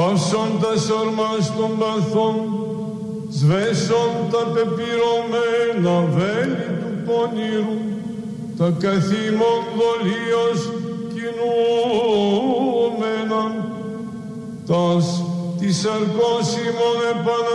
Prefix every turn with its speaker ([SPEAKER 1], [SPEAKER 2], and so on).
[SPEAKER 1] παύσον τα σάρμας των παθών, σβέσον τα πεπυρωμένα βέλη του πονηρού, τα καθήμων δολίως κινούμενα, τας της αρκός ημών